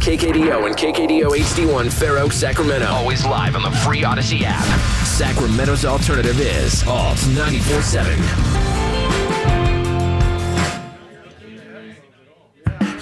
KKDO and KKDO HD1 Fair Oaks, Sacramento. Always live on the free Odyssey app. Sacramento's alternative is Alt 94.7.